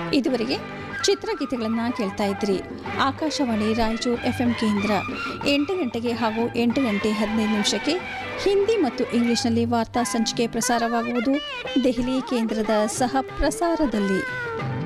ಇದುವರೆಗೆ ಚಿತ್ರಗೀತೆಗಳನ್ನು ಕೇಳ್ತಾ ಇದ್ರಿ. ಆಕಾಶವಾಣಿ ರಾಯಚೂರು FM ಕೇಂದ್ರ 8 ಗಂಟೆಗೆ ಹಾಗೂ 8 ಗಂಟೆ 15 ನಿಮಿಷಕ್ಕೆ ಹಿಂದಿ ಮತ್ತು ಇಂಗ್ಲಿಷ್ನಲ್ಲಿ ವಾರ್ತಾ ಸಂಚಿಕೆ ಪ್ರಸಾರವಾಗುವುದು. ದೆಹಲಿ ಕೇಂದ್ರದ ಸಹ ಪ್ರಸಾರದಲ್ಲಿ.